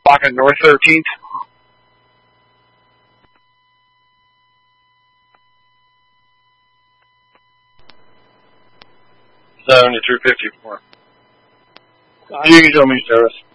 Blocking North 13th. 7354. You can tell me, Service.